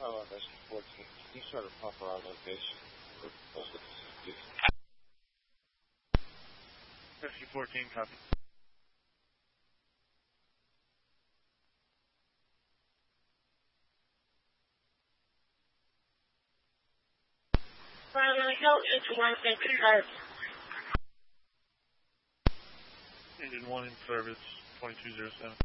Hello, that's 14. Can you try to pop our location? Rescue 14, copy. Engine 1 in service, 2207.